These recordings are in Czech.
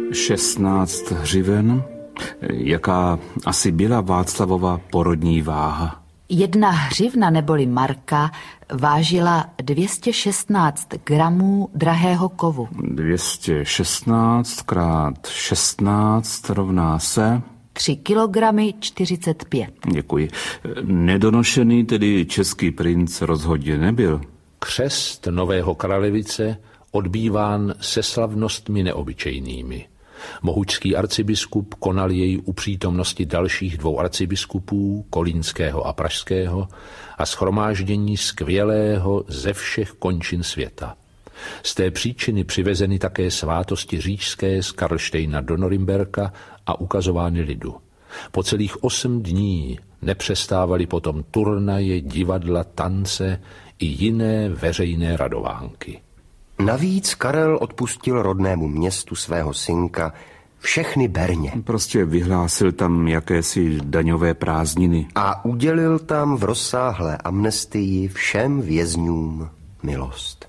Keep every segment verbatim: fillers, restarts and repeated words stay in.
šestnáct hřiven. Jaká asi byla Václavova porodní váha? Jedna hřivna neboli marka vážila dvě stě šestnáct gramů drahého kovu. dvě stě šestnáct krát šestnáct rovná se... tři kilogramy čtyřicet pět. Děkuji. Nedonošený tedy český princ rozhodně nebyl. Křest nového kralevice odbýván se slavnostmi neobyčejnými. Mohučský arcibiskup konal jej u přítomnosti dalších dvou arcibiskupů, kolínského a pražského, a shromáždění skvělého ze všech končin světa. Z té příčiny přivezeny také svátosti říšské z Karlštejna do Norimberka a ukazovány lidu. Po celých osm dní nepřestávaly potom turnaje, divadla, tance i jiné veřejné radovánky. Navíc Karel odpustil rodnému městu svého synka všechny berně. Prostě vyhlásil tam jakési daňové prázdniny. A udělil tam v rozsáhlé amnestii všem vězňům milost.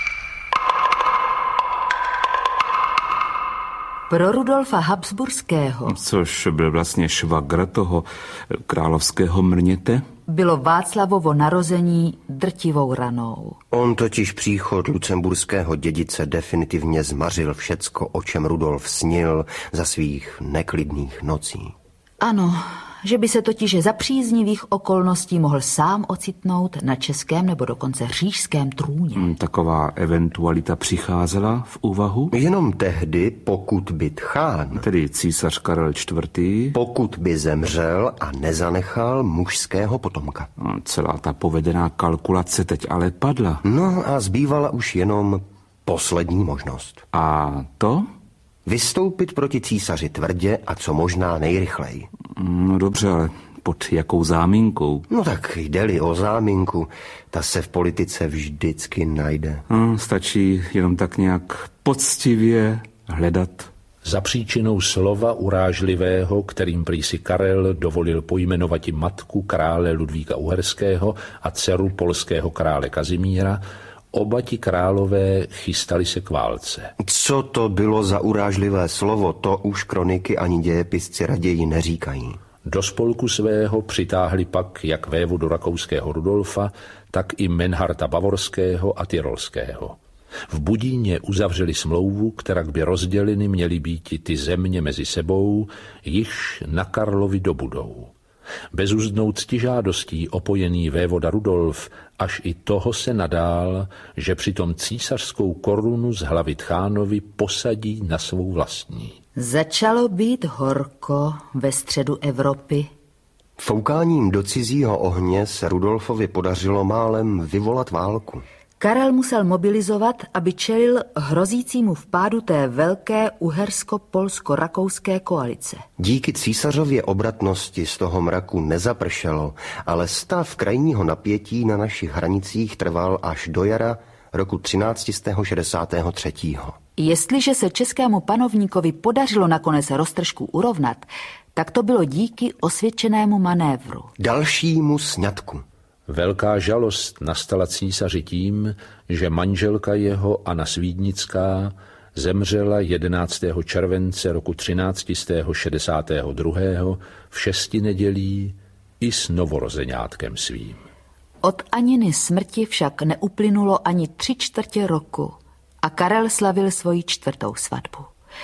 Pro Rudolfa Habsburského, což byl vlastně švagr toho královského mrněte, bylo Václavovo narození drtivou ranou. On totiž příchod lucemburského dědice definitivně zmařil všecko, o čem Rudolf snil za svých neklidných nocí. Ano, že by se totiž za příznivých okolností mohl sám ocitnout na českém nebo dokonce říšském trůně. Taková eventualita přicházela v úvahu? Jenom tehdy, pokud by Tchán, tedy císař Karel čtvrtý, pokud by zemřel a nezanechal mužského potomka. Celá ta povedená kalkulace teď ale padla. No a zbývala už jenom poslední možnost. A to? Vystoupit proti císaři tvrdě a co možná nejrychleji. No dobře, ale pod jakou záminkou? No tak jde-li o záminku, ta se v politice vždycky najde. No, stačí jenom tak nějak poctivě hledat. Za příčinou slova urážlivého, kterým prý si Karel dovolil pojmenovati matku krále Ludvíka Uherského a dceru polského krále Kazimíra, oba ti králové chystali se k válce. Co to bylo za urážlivé slovo, to už kroniky ani dějepisci raději neříkají. Do spolku svého přitáhli pak jak vévodu rakouského Rudolfa, tak i Menharta Bavorského a Tyrolského. V Budíně uzavřeli smlouvu, kterak by rozděleny měly být ty země mezi sebou, již na Karlovi dobudou. Bezúzdnou ctižádostí opojený vévoda Rudolf až i toho se nadál, že přitom císařskou korunu z hlavy Tchánovi posadí na svou vlastní. Začalo být horko ve středu Evropy. Foukáním do cizího ohně se Rudolfovi podařilo málem vyvolat válku. Karel musel mobilizovat, aby čelil hrozícímu vpádu té velké uhersko-polsko-rakouské koalice. Díky císařově obratnosti z toho mraku nezapršelo, ale stav krajního napětí na našich hranicích trval až do jara roku třináct set šedesát tři. Jestliže se českému panovníkovi podařilo nakonec roztržku urovnat, tak to bylo díky osvědčenému manévru. Dalšímu sňatku. Velká žalost nastala císaři tím, že manželka jeho Anna Svídnická zemřela jedenáctého července roku třináct set šedesát dva v šesti nedělí i s novorozeňátkem svým. Od Aniny smrti však neuplynulo ani tři čtvrtě roku a Karel slavil svoji čtvrtou svatbu.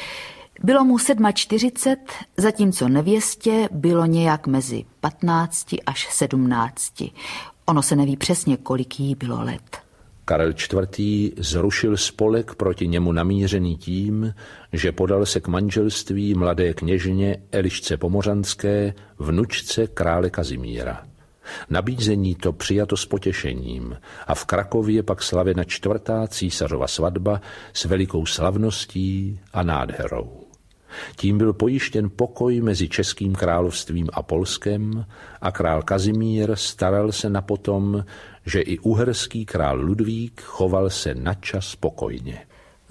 Bylo mu čtyřicet sedm, zatímco nevěstě bylo nějak mezi patnácti až sedmnácti. Ono se neví přesně, kolik jí bylo let. Karel čtvrtý zrušil spolek proti němu namířený tím, že podal se k manželství mladé kněžně Elišce Pomořanské, vnučce krále Kazimíra. Nabízení to přijato s potěšením a v Krakově pak slavena čtvrtá císařova svatba s velikou slavností a nádherou. Tím byl pojištěn pokoj mezi Českým královstvím a Polskem a král Kazimír staral se na potom, že i uherský král Ludvík choval se načas pokojně.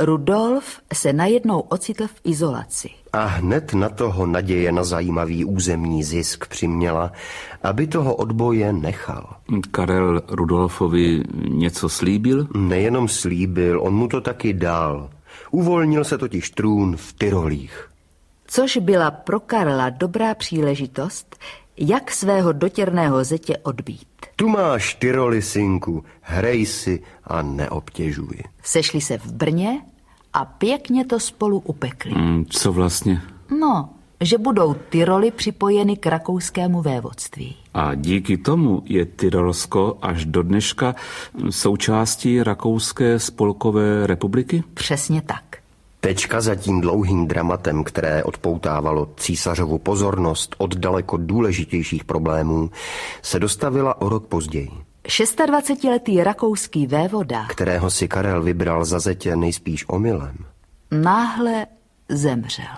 Rudolf se najednou ocitl v izolaci. A hned na toho naděje na zajímavý územní zisk přiměla, aby toho odboje nechal. Karel Rudolfovi něco slíbil? Nejenom slíbil, on mu to taky dal. Uvolnil se totiž trůn v Tyrolích. Což byla pro Karla dobrá příležitost, jak svého dotěrného zetě odbít. Tu máš Tyroly, synku, hrej si a neobtěžuj. Sešli se v Brně a pěkně to spolu upekli. Mm, co vlastně? No, že budou Tyroly připojeny k rakouskému vévodství. A díky tomu je Tyrolsko až do dneška součástí Rakouské spolkové republiky? Přesně tak. Tečka za tím dlouhým dramatem, které odpoutávalo císařovu pozornost od daleko důležitějších problémů, se dostavila o rok později. šestadvacetiletý rakouský vévoda, kterého si Karel vybral za zetě nejspíš omylem, náhle zemřel.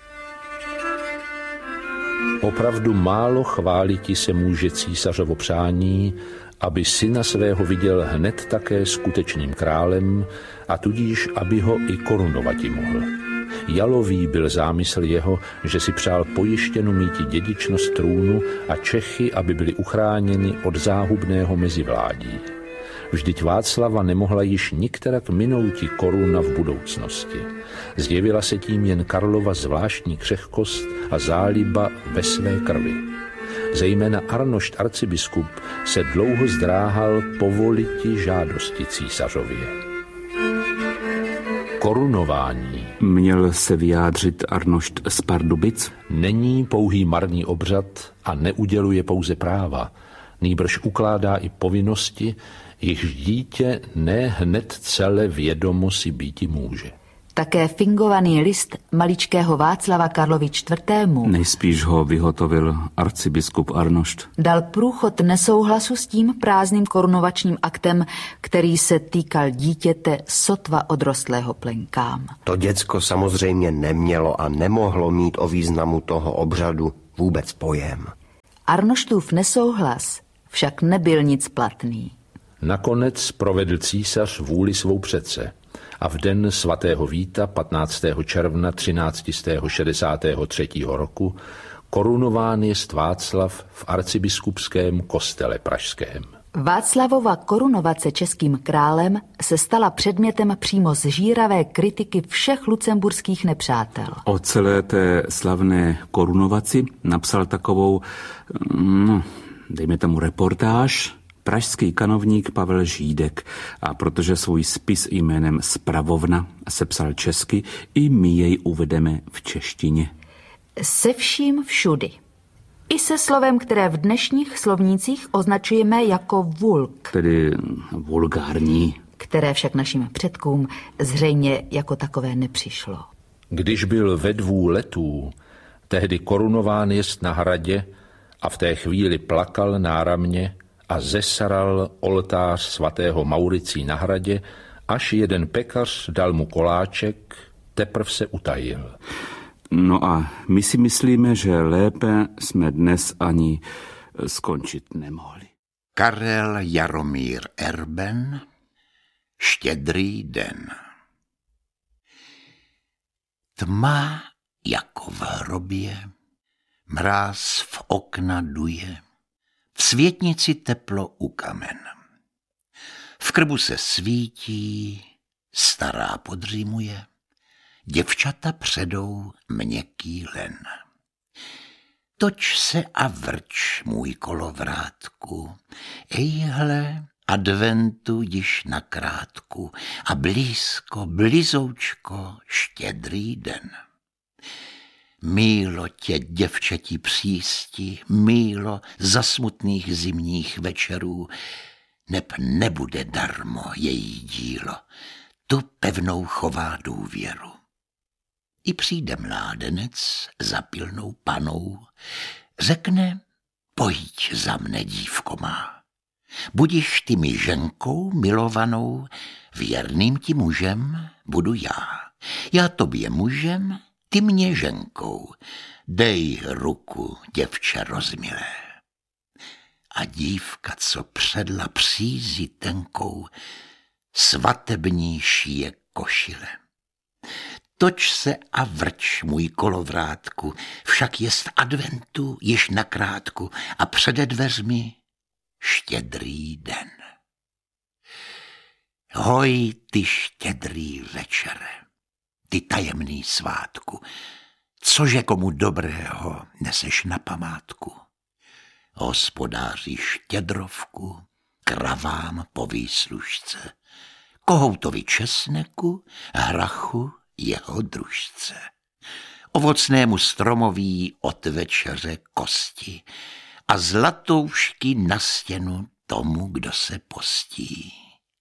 Opravdu málo chváliti se může císařovo přání, aby syna svého viděl hned také skutečným králem a tudíž, aby ho i korunovati mohl. Jalový byl zámysl jeho, že si přál pojištěnu míti dědičnost trůnu a Čechy, aby byli uchráněni od záhubného mezivládí. Vždyť Václava nemohla již nikterak minouti koruna v budoucnosti. Zjevila se tím jen Karlova zvláštní křehkost a záliba ve své krvi. Zejména Arnošt arcibiskup se dlouho zdráhal povoliti žádosti císařově. Korunování. Měl se vyjádřit Arnošt z Pardubic? Není pouhý marný obřad a neuděluje pouze práva. Nýbrž ukládá i povinnosti, jichž dítě ne hned celé vědomo si býti může. Také fingovaný list maličkého Václava Karlovi čtvrtému. Nejspíš ho vyhotovil arcibiskup Arnošt. Dal průchod nesouhlasu s tím prázdným korunovačním aktem, který se týkal dítěte sotva odrostlého plenkám. To děcko samozřejmě nemělo a nemohlo mít o významu toho obřadu vůbec pojem. Arnoštův nesouhlas však nebyl nic platný. Nakonec provedl císař vůli svou přece a v den svatého Víta patnáctého června třináct set šedesát tři roku korunován jest Václav v arcibiskupském kostele pražském. Václavova korunovace českým králem se stala předmětem přímo zžíravé kritiky všech lucemburských nepřátel. O celé té slavné korunovaci napsal takovou, no, dejme tomu reportáž, pražský kanovník Pavel Žídek, a protože svůj spis jménem Spravovna sepsal česky, i my jej uvedeme v češtině. Se vším všudy. I se slovem, které v dnešních slovnících označujeme jako vulk. Tedy vulgární. Které však našim předkům zřejmě jako takové nepřišlo. Když byl ve dvou letů, tehdy korunován jest na hradě a v té chvíli plakal náramně a zesaral oltář svatého Mauricí na hradě, až jeden pekař dal mu koláček, teprv se utajil. No a my si myslíme, že lépe jsme dnes ani skončit nemohli. Karel Jaromír Erben, Štědrý den. Tma jako v hrobě, mráz v okna duje, v světnici teplo u kamen. V krbu se svítí, stará podřímuje, děvčata předou měkký len. Toč se a vrč, můj kolovrátku, ejhle, adventu již na krátku a blízko, blizoučko, štědrý den. Mílo tě, děvčeti přísti, mílo za smutných zimních večerů, neb nebude darmo její dílo, tu pevnou chová důvěru. I přijde mládenec za pilnou panou, řekne, pojď za mne, dívko má. Budiš ty mi ženkou milovanou, věrným ti mužem budu já. Já tobě mužem, ty mě ženkou, dej ruku, děvče rozmilé. A dívka, co předla přízi tenkou, svatební šije košile. Toč se a vrč, můj kolovrátku, však jest adventu již na krátku a přede dveřmi štědrý den. Hoj, ty štědrý večere, ty tajemný svátku, cože komu dobrého neseš na památku. Hospodáři štědrovku, kravám po výslužce, kohoutovi česneku, hrachu jeho družce, ovocnému stromoví od večeře kosti a zlatoušky na stěnu tomu, kdo se postí.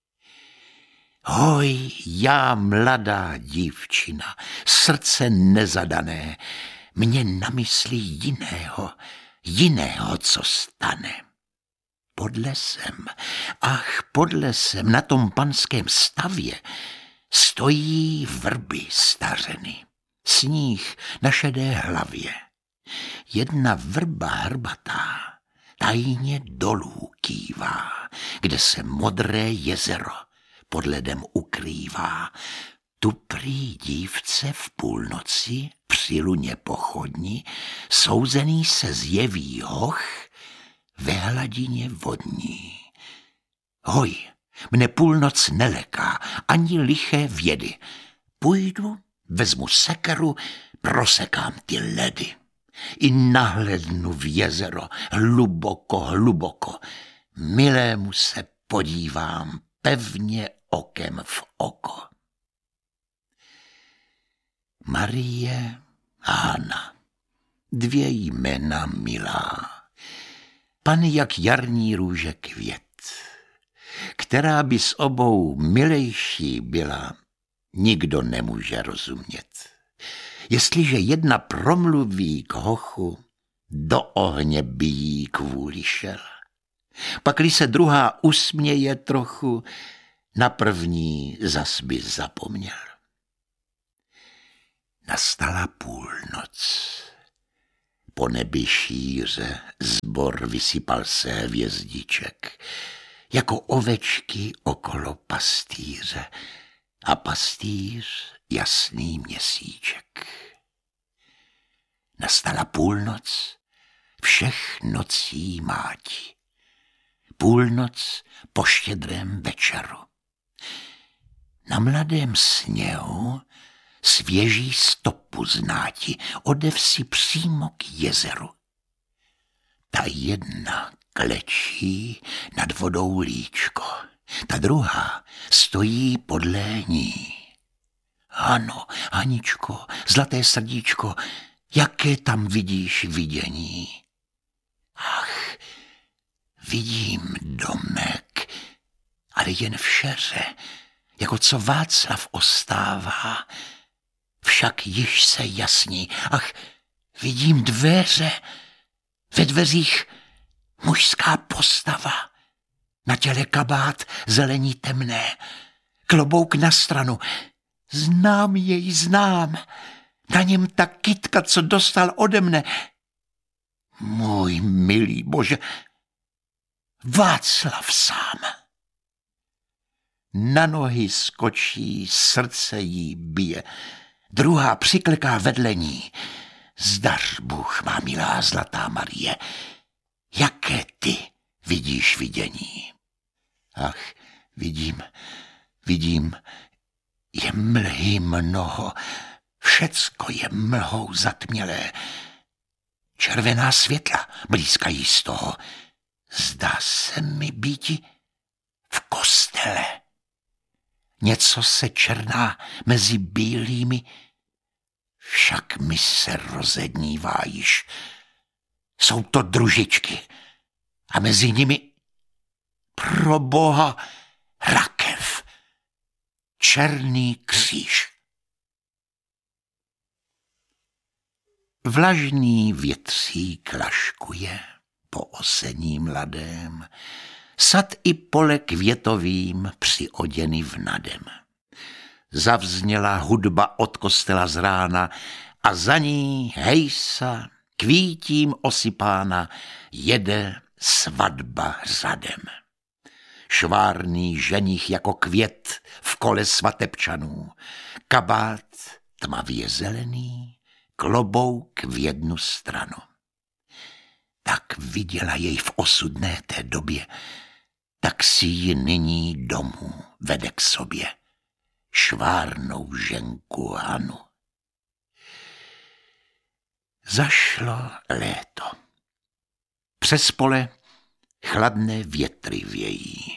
Hoj, já mladá dívčina, srdce nezadané, mě namyslí jiného, jiného, co stane. Pod lesem, ach, pod lesem, na tom panském stavě, stojí vrby stařeny, sníh na šedé hlavě. Jedna vrba hrbatá tajně dolů kývá, kde se modré jezero pod ledem ukrývá. Tu prý dívce v půlnoci při luně pochodni souzený se zjeví hoch ve hladině vodní. Hoj, mne půlnoc neleká, ani liché vědy. Půjdu, vezmu sekeru, prosekám ty ledy. I nahlednu v jezero, hluboko, hluboko. Milému se podívám pevně okem v oko. Marie a Hana, dvě jména milá, pan jak jarní růže květ, která by s obou milejší byla, nikdo nemůže rozumět. Jestliže jedna promluví k hochu, do ohně by jí kvůli šel. Pakli se druhá usměje trochu, na první zas by zapomněl. Nastala půlnoc. Po nebi šíře zbor vysypal se hvězdiček, jako ovečky okolo pastýře, a pastýř jasný měsíček. Nastala půlnoc všech nocí máti, půlnoc po štědrém večeru. Na mladém sněhu svěží stopu znáti, odev si přímo k jezeru. Ta jedna klečí nad vodou líčko, ta druhá stojí podle ní. Hano, Haničko, zlaté srdíčko, jaké tam vidíš vidění? Ach, vidím domek, ale jen v šeře, jako co Václav ostává. Však již se jasní, ach, vidím dveře, ve dveřích mužská postava, na těle kabát zelení temné, klobouk na stranu. Znám jej, znám, na něm ta kytka, co dostal ode mne. Můj milý Bože, Václav sám. Na nohy skočí, srdce jí bije, druhá přikleká vedle ní. Zdař Bůh, má milá zlatá Marie, jaké ty vidíš vidění? Ach, vidím, vidím, je mlhy mnoho, všecko je mlhou zatmělé. Červená světla blízkají z toho. Zdá se mi býti v kostele. Něco se černá mezi bílými, však mi se rozednívá již. Jsou to družičky a mezi nimi pro Boha rakev, černý kříž. Vlažný větřík laškuje po osení mladém, sad i pole květovým přioděny vnadem. Zavzněla hudba od kostela z rána a za ní hejsa, kvítím osypána, jede svatba řadem. Švárný ženich jako květ v kole svatebčanů, kabát tmavě zelený, klobouk v jednu stranu. Tak viděla jej v osudné té době, tak si ji nyní domů vede k sobě. švárnou ženku Hanu. Zašlo léto. Přes pole chladné větry vějí.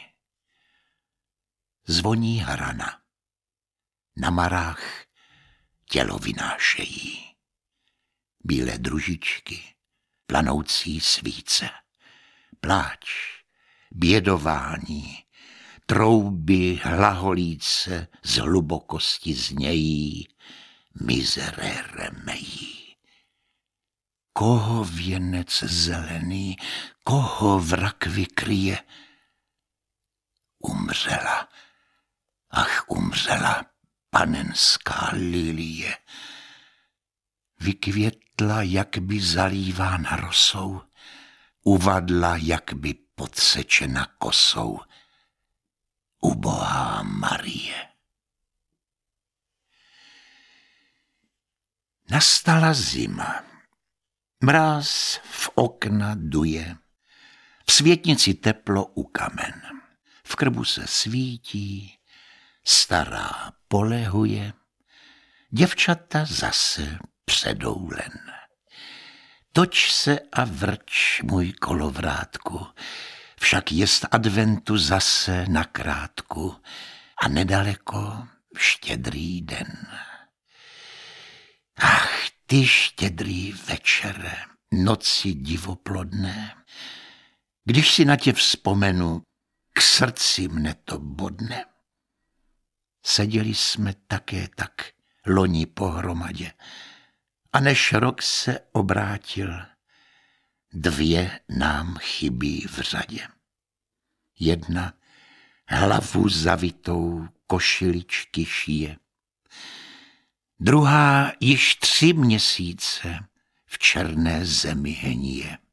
Zvoní hrana. Na marách tělo vynášejí. Bílé družičky, planoucí svíce, pláč, bědování, trouby hlaholíce z hlubokosti znějí, miserere mejí. Koho věnec zelený, koho v rakvi kryje? Umřela, ach umřela panenská lilie. Vykvětla, jak by zalívána rosou, uvadla, jak by podsečena kosou. Ubohá Marie. Nastala zima. Mráz v okna duje, v světnici teplo u kamen. V krbu se svítí, stará polehuje, děvčata zase předou len. Toč se a vrč, můj kolovrátku, však jest adventu zase na krátku a nedaleko štědrý den. Ach, ty štědrý večere, noci divoplodné, když si na tě vzpomenu, k srdci mne to bodne. Seděli jsme také tak loni pohromadě, a než rok se obrátil, dvě nám chybí v řadě. Jedna hlavu zavitou košiličky šije, druhá již tři měsíce v černé zemi hníje.